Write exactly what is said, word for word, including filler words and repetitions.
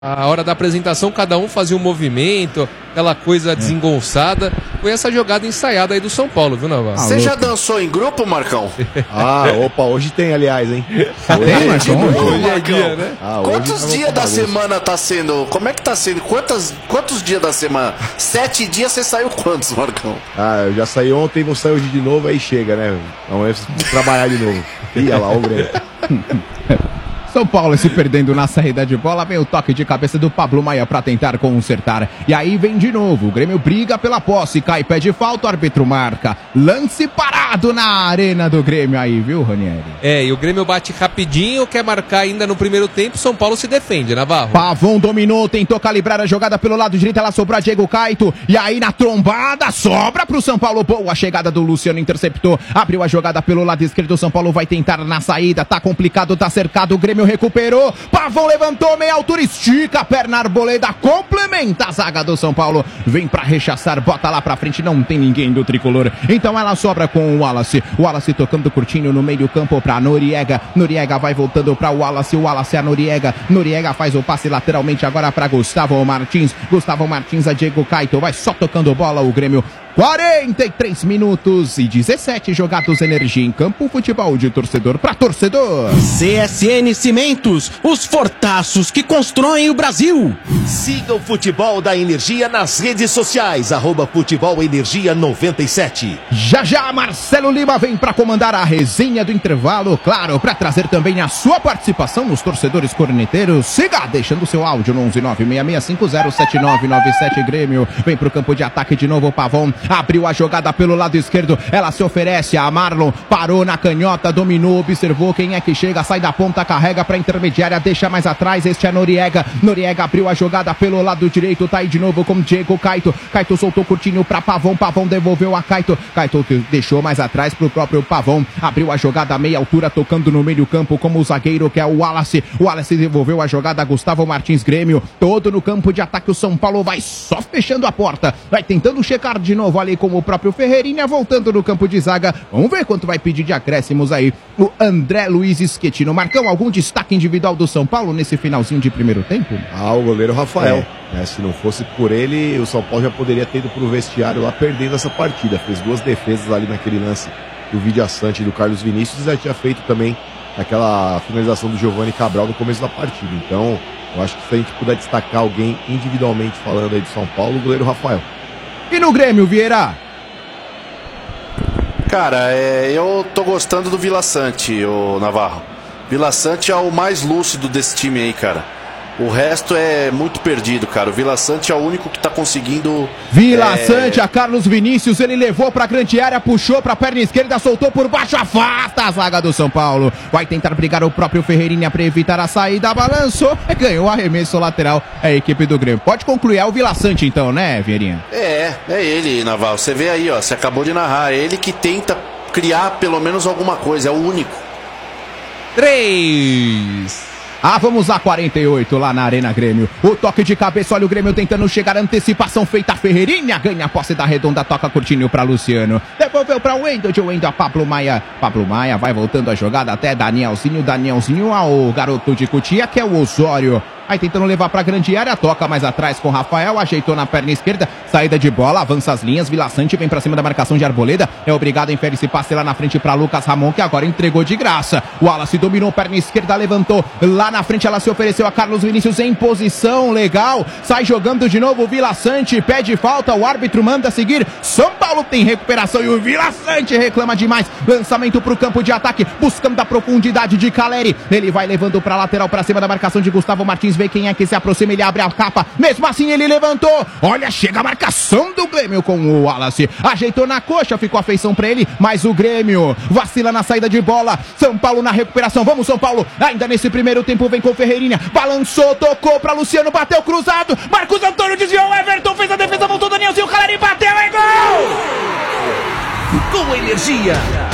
A hora da apresentação, cada um fazia um movimento, aquela coisa é. desengonçada. Foi essa jogada ensaiada aí do São Paulo, viu, Navarro? Você ah, já dançou em grupo, Marcão? Ah, opa, hoje tem, aliás, hein? Hoje, hoje, hoje, hoje, hoje é dia, né? Ah, quantos dias da semana tá sendo? Como é que tá sendo? Quantas, quantos dias da semana? Sete dias você saiu quantos, Marcão? Ah, eu já saí ontem, não saí hoje de novo, aí chega, né? Amanhã eu trabalhar de novo. Ia lá, o Grêmio. São Paulo se perdendo na saída de bola, vem o toque de cabeça do Pablo Maia para tentar consertar. E aí vem de novo, o Grêmio briga pela posse, cai pé de falta, o árbitro marca. Lance parado na arena do Grêmio aí, viu, Ranieri? É, e o Grêmio bate rapidinho, quer marcar ainda no primeiro tempo, São Paulo se defende, Navarro. Pavão dominou, tentou calibrar a jogada pelo lado direito, ela sobrou a Diego Caito. E aí na trombada, sobra pro São Paulo. Boa chegada do Luciano, interceptou, abriu a jogada pelo lado esquerdo, o São Paulo vai tentar na saída, tá complicado, tá cercado, o Grêmio recuperou, Pavão levantou, meia altura, estica a perna, Arboleda complementa a zaga do São Paulo, vem pra rechaçar, bota lá pra frente, não tem ninguém do tricolor, então ela sobra com o Wallace, o Wallace tocando curtinho no meio campo pra Noriega, Noriega vai voltando pra Wallace, o Wallace a Noriega, Noriega faz o passe lateralmente agora pra Gustavo Martins, Gustavo Martins a Diego Caito, vai só tocando bola o Grêmio. quarenta e três minutos e dezessete jogados, energia em campo, futebol de torcedor para torcedor. C S N Cimentos, os fortaços que constroem o Brasil. Siga o Futebol da Energia nas redes sociais, arroba Futebol Energia noventa e sete. Já já Marcelo Lima vem para comandar a resenha do intervalo, claro, para trazer também a sua participação nos torcedores corneteiros. Siga deixando seu áudio no onze nove seis seis cinco zero sete nove nove sete. Grêmio vem pro campo de ataque de novo, Pavão abriu a jogada pelo lado esquerdo, ela se oferece a Marlon, parou na canhota, dominou, observou quem é que chega, sai da ponta, carrega pra intermediária, deixa mais atrás, este é Noriega, Noriega abriu a jogada pelo lado direito, tá aí de novo com Diego Caito, Caito soltou curtinho pra Pavão, Pavão devolveu a Caito, Caito deixou mais atrás pro próprio Pavão, abriu a jogada a meia altura, tocando no meio campo como o zagueiro que é o Wallace, o Wallace devolveu a jogada, Gustavo Martins, Grêmio, todo no campo de ataque, o São Paulo vai só fechando a porta, vai tentando checar de novo ali com o próprio Ferreirinha, voltando no campo de zaga. Vamos ver quanto vai pedir de acréscimos aí o André Luiz Schettino. Marcão, algum destaque individual do São Paulo nesse finalzinho de primeiro tempo? Ah, o goleiro Rafael. É. É, se não fosse por ele, o São Paulo já poderia ter ido pro vestiário lá perdendo essa partida. Fez duas defesas ali naquele lance do Vidia Sante e do Carlos Vinícius, e já tinha feito também aquela finalização do Giovanni Cabral no começo da partida. Então, eu acho que se a gente puder destacar alguém individualmente falando aí do São Paulo, o goleiro Rafael. E no Grêmio, Vieira? Cara, é, eu tô gostando do Vila Sante, o Navarro. Vila Sante é o mais lúcido desse time aí, cara. O resto é muito perdido, cara. O Vila Sante é o único que tá conseguindo... Vila é... Sante, a Carlos Vinícius, ele levou pra grande área, puxou pra perna esquerda, soltou por baixo, afasta a zaga do São Paulo. Vai tentar brigar o próprio Ferreirinha pra evitar a saída, balançou, ganhou o arremesso lateral a equipe do Grêmio. Pode concluir, é o Vila Sante então, né, Vieirinha? É, é ele, Naval. Você vê aí, ó, você acabou de narrar. É ele que tenta criar pelo menos alguma coisa, é o único. Três... Ah, vamos a quarenta e oito lá na Arena Grêmio. O toque de cabeça, olha o Grêmio tentando chegar, antecipação feita, Ferreirinha ganha a posse da redonda, toca curtinho pra Luciano. Devolveu pra Wendel, de Wendel a Pablo Maia. Pablo Maia vai voltando a jogada até Danielzinho, Danielzinho ao garoto de Cotia, que é o Osório. Aí tentando levar pra grande área, toca mais atrás com Rafael, ajeitou na perna esquerda, saída de bola, avança as linhas, Vila Sante vem pra cima da marcação de Arboleda, é obrigado a inferir esse passe lá na frente pra Lucas Ramon, que agora entregou de graça. O Wallace dominou, perna esquerda, levantou, lá na frente ela se ofereceu a Carlos Vinícius em posição legal, sai jogando de novo o Vila Sante, pede falta, o árbitro manda seguir, São Paulo tem recuperação e o Vila Sante reclama demais, lançamento pro campo de ataque, buscando a profundidade de Caleri, ele vai levando pra lateral, pra cima da marcação de Gustavo Martins, vê quem é que se aproxima, ele abre a capa, mesmo assim ele levantou, olha, chega a marcação do Grêmio com o Wallace, ajeitou na coxa, ficou a feição pra ele, mas o Grêmio vacila na saída de bola, São Paulo na recuperação, vamos São Paulo, ainda nesse primeiro tempo vem com Ferreirinha, balançou, tocou pra Luciano, bateu cruzado, Marcos Antônio desviou, Everton fez a defesa, voltou Danielzinho, Caleri bateu, é gol! Com energia,